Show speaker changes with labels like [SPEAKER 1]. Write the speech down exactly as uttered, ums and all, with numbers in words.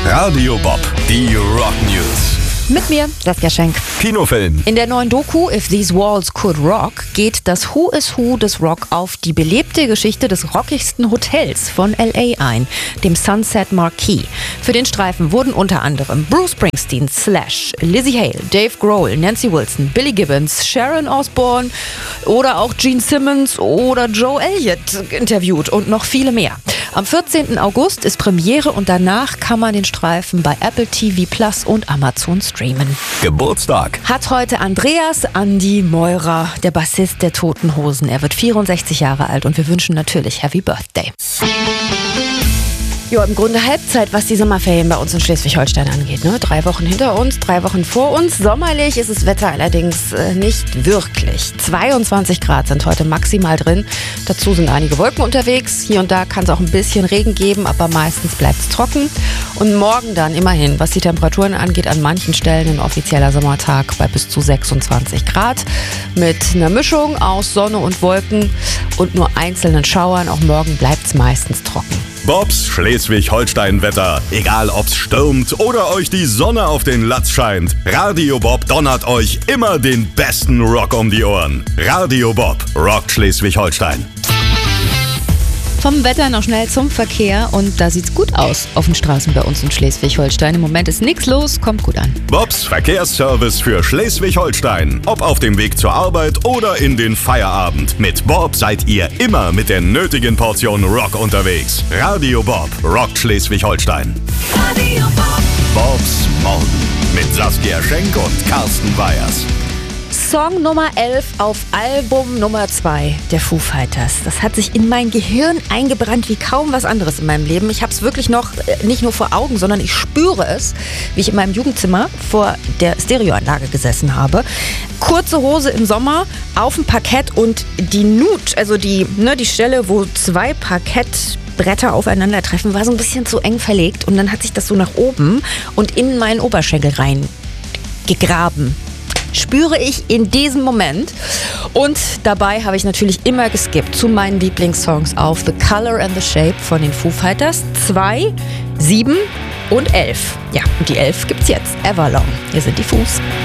[SPEAKER 1] Radio Bob, die Rock News.
[SPEAKER 2] Mit mir, Saskia Schenk.
[SPEAKER 1] Kinofilm.
[SPEAKER 2] In der neuen Doku If These Walls Could Rock geht das Who is Who des Rock auf die belebte Geschichte des rockigsten Hotels von L A ein, dem Sunset Marquis. Für den Streifen wurden unter anderem Bruce Springsteen, Slash, Lizzie Hale, Dave Grohl, Nancy Wilson, Billy Gibbons, Sharon Osbourne oder auch Gene Simmons oder Joe Elliott interviewt und noch viele mehr. Am vierzehnten August ist Premiere und danach kann man den Streifen bei Apple T V Plus und Amazon streamen.
[SPEAKER 1] Geburtstag.
[SPEAKER 2] Hat heute Andreas Andi Meurer, der Bassist der Toten Hosen. Er wird vierundsechzig Jahre alt und wir wünschen natürlich Happy Birthday. Ja, im Grunde Halbzeit, was die Sommerferien bei uns in Schleswig-Holstein angeht. Ne? Drei Wochen hinter uns, drei Wochen vor uns. Sommerlich ist das Wetter allerdings äh, nicht wirklich. zweiundzwanzig Grad sind heute maximal drin. Dazu sind einige Wolken unterwegs. Hier und da kann es auch ein bisschen Regen geben, aber meistens bleibt es trocken. Und morgen dann immerhin, was die Temperaturen angeht, an manchen Stellen ein offizieller Sommertag bei bis zu sechsundzwanzig Grad. Mit einer Mischung aus Sonne und Wolken und nur einzelnen Schauern. Auch morgen bleibt es meistens trocken.
[SPEAKER 1] Bobs Schleswig-Holstein-Wetter. Egal ob's stürmt oder euch die Sonne auf den Latz scheint. Radio Bob donnert euch immer den besten Rock um die Ohren. Radio Bob rockt Schleswig-Holstein.
[SPEAKER 2] Vom Wetter noch schnell zum Verkehr und da sieht's gut aus auf den Straßen bei uns in Schleswig-Holstein. Im Moment ist nichts los, kommt gut an.
[SPEAKER 1] Bobs Verkehrsservice für Schleswig-Holstein. Ob auf dem Weg zur Arbeit oder in den Feierabend. Mit Bob seid ihr immer mit der nötigen Portion Rock unterwegs. Radio Bob rockt Schleswig-Holstein.
[SPEAKER 3] Radio Bob.
[SPEAKER 1] Bobs Morgen mit Saskia Schenk und Carsten Weyers.
[SPEAKER 2] Song Nummer elf auf Album Nummer zwei der Foo Fighters. Das hat sich in mein Gehirn eingebrannt wie kaum was anderes in meinem Leben. Ich habe es wirklich noch nicht nur vor Augen, sondern ich spüre es, wie ich in meinem Jugendzimmer vor der Stereoanlage gesessen habe. Kurze Hose im Sommer, auf dem Parkett und die Nut, also die, ne, die Stelle, wo zwei Parkettbretter aufeinandertreffen, war so ein bisschen zu eng verlegt und dann hat sich das so nach oben und in meinen Oberschenkel rein gegraben. Spüre ich in diesem Moment. Und dabei habe ich natürlich immer geskippt zu meinen Lieblingssongs auf The Color and the Shape von den Foo Fighters. zwei, sieben und elf. Ja, und die elf gibt's jetzt. Everlong. Hier sind die Foos.